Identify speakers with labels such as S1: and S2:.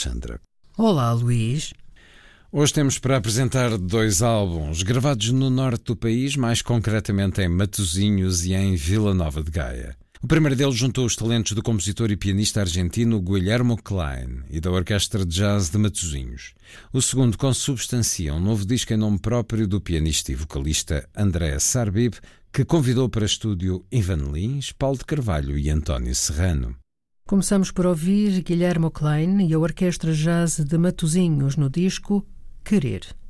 S1: Alexandra.
S2: Olá, Luís.
S1: Hoje temos para apresentar 2 álbuns gravados no norte do país, mais concretamente em Matosinhos e em Vila Nova de Gaia. O primeiro deles juntou os talentos do compositor e pianista argentino Guillermo Klein e da Orquestra de Jazz de Matosinhos. O segundo consubstancia um novo disco em nome próprio do pianista e vocalista André Sarbib, que convidou para estúdio Ivan Lins, Paulo de Carvalho e António Serrano.
S2: Começamos por ouvir Guillermo Klein e a Orquestra Jazz de Matosinhos no disco Querer.